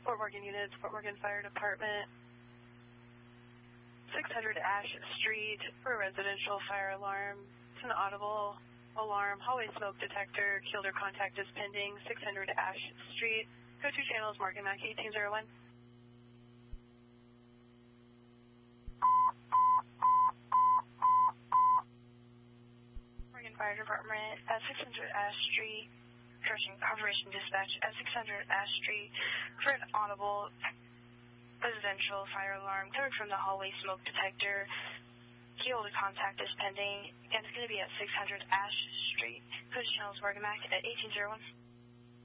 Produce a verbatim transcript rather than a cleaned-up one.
Fort Morgan units, Fort Morgan Fire Department, six hundred Ash Street for a residential fire alarm. It's an audible alarm. Hallway smoke detector. Killed or contact is pending. six hundred Ash Street. Go to channels Morgan Mac eighteen oh one. Morgan Fire Department at six hundred Ash Street. Direction Confirmation Dispatch at six hundred Ash Street for an audible residential fire alarm coming from the hallway smoke detector. Keel to contact is pending, and it's going to be at six hundred Ash Street. Go to channels Morgan Mac at eighteen oh one.